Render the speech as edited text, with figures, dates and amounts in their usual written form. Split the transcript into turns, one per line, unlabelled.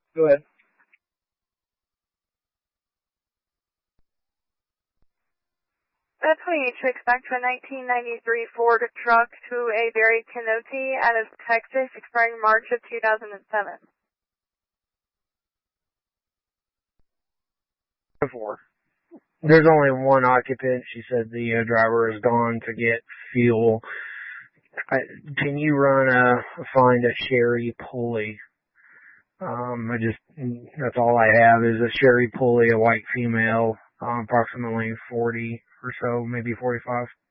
Go ahead.
That's what you should expect from a 1993 Ford truck to a Berry Coyote out of Texas, expiring March of 2007.
Before. There's only one occupant. She said the driver is gone to get fuel. Can you find a Sherry pulley? That's all I have is a Sherry pulley, a white female, approximately 40 or so, maybe 45.